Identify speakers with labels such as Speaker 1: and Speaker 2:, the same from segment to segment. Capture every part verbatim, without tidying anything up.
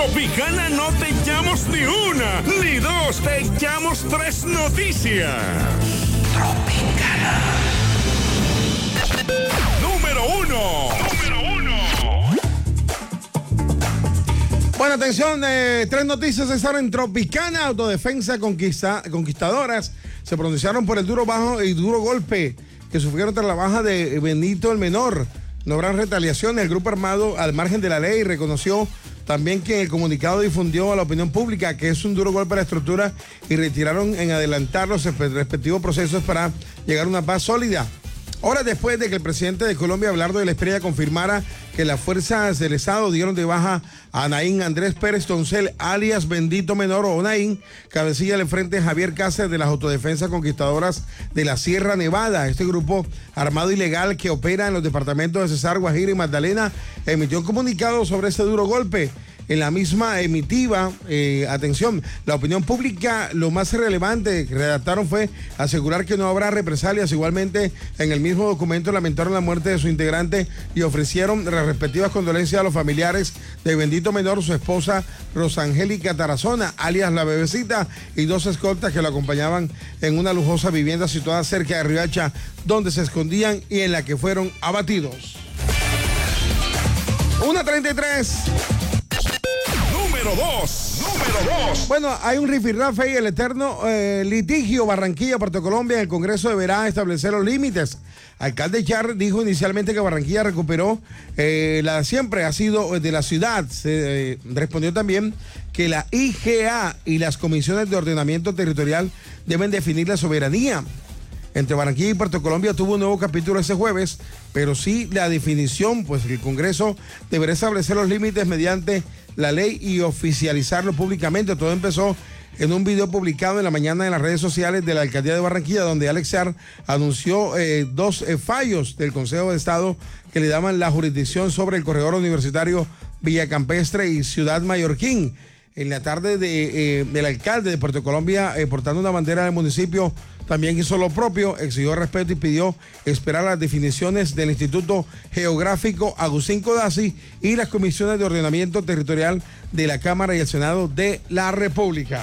Speaker 1: Tropicana no te echamos ni una, ni dos, te echamos tres noticias. Tropicana. Número uno. Número uno.
Speaker 2: Bueno, atención, eh, tres noticias están en Tropicana. Autodefensa conquista, Conquistadoras se pronunciaron por el duro bajo y duro golpe que sufrieron tras la baja de Benito el Menor. No habrán retaliación. El grupo armado, al margen de la ley, reconoció también que el comunicado difundió a la opinión pública que es un duro golpe a la estructura y retiraron en adelantar los respectivos procesos para llegar a una paz sólida. Horas después de que el presidente de Colombia, Abelardo de la Espriella, confirmara que las fuerzas del Estado dieron de baja a Naín Andrés Pérez Toncel, alias Bendito Menor o Naín, cabecilla del frente Javier Cáceres de las Autodefensas Conquistadoras de la Sierra Nevada. Este grupo armado ilegal que opera en los departamentos de Cesar, Guajira y Magdalena emitió un comunicado sobre este duro golpe. En la misma emitiva, eh, atención, la opinión pública, lo más relevante que redactaron fue asegurar que no habrá represalias. Igualmente, en el mismo documento lamentaron la muerte de su integrante y ofrecieron las respectivas condolencias a los familiares de Bendito Menor, su esposa Rosangélica Tarazona, alias La Bebecita, y dos escoltas que lo acompañaban en una lujosa vivienda situada cerca de Riohacha, donde se escondían y en la que fueron abatidos. una treinta y tres.
Speaker 1: Número dos. Número dos.
Speaker 2: Bueno, hay un rifirrafe y el eterno eh, litigio Barranquilla, Puerto Colombia. El Congreso deberá establecer los límites. Alcalde Char dijo inicialmente que Barranquilla recuperó eh, la siempre ha sido de la ciudad. Se eh, respondió también que la I G A y las comisiones de ordenamiento territorial deben definir la soberanía. Entre Barranquilla y Puerto Colombia tuvo un nuevo capítulo ese jueves, pero sí la definición, pues el Congreso deberá establecer los límites mediante la ley y oficializarlo públicamente. Todo empezó en un video publicado en la mañana en las redes sociales de la Alcaldía de Barranquilla, donde Alex Char anunció eh, dos eh, fallos del Consejo de Estado que le daban la jurisdicción sobre el corredor universitario Villa Campestre y Ciudad Mallorquín. En la tarde de, eh, del alcalde de Puerto Colombia, eh, portando una bandera del municipio, también hizo lo propio, exigió respeto y pidió esperar las definiciones del Instituto Geográfico Agustín Codazzi y las comisiones de ordenamiento territorial de la Cámara y el Senado de la República.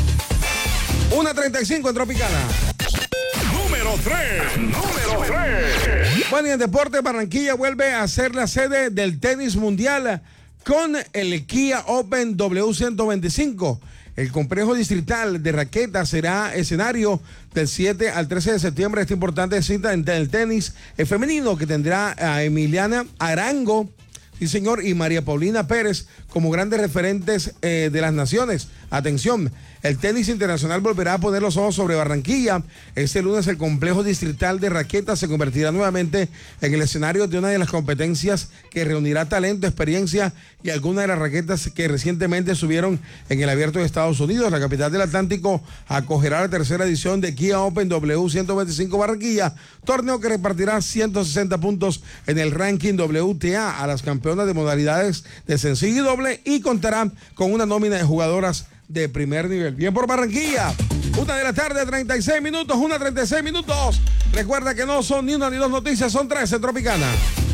Speaker 2: una treinta y cinco en Tropicana.
Speaker 1: Número tres. Número tres.
Speaker 2: Bueno, y en deporte, Barranquilla vuelve a ser la sede del tenis mundial con el Kia Open W ciento veinticinco. El complejo distrital de raquetas será escenario del siete al trece de septiembre. Esta importante cita en el tenis femenino que tendrá a Emiliana Arango, sí señor, y María Paulina Pérez como grandes referentes eh, de las naciones. Atención, el tenis internacional volverá a poner los ojos sobre Barranquilla. Este lunes el complejo distrital de raquetas se convertirá nuevamente en el escenario de una de las competencias que reunirá talento, experiencia y algunas de las raquetas que recientemente subieron en el Abierto de Estados Unidos. La capital del Atlántico acogerá la tercera edición de Kia Open W ciento veinticinco Barranquilla, torneo que repartirá ciento sesenta puntos en el ranking W T A a las campeonas de modalidades de sencillo y doble y contará con una nómina de jugadoras de primer nivel. Bien por Barranquilla. Una de la tarde, treinta y seis minutos, una treinta y seis minutos. Recuerda que no son ni una ni dos noticias, son tres en Tropicana.